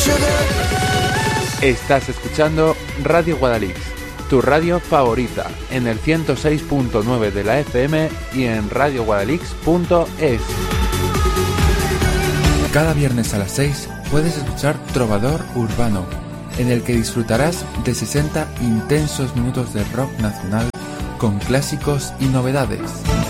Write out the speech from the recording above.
Estás escuchando Radio Guadalix, tu radio favorita, en el 106.9 de la FM y en radioguadalix.es. Cada viernes a las 6 puedes escuchar Trovador Urbano, en el que disfrutarás de 60 intensos minutos de rock nacional con clásicos y novedades.